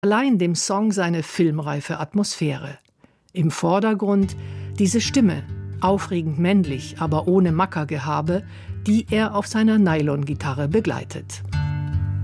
allein dem Song seine filmreife Atmosphäre. Im Vordergrund diese Stimme, aufregend männlich, aber ohne Mackergehabe, die er auf seiner Nylon-Gitarre begleitet.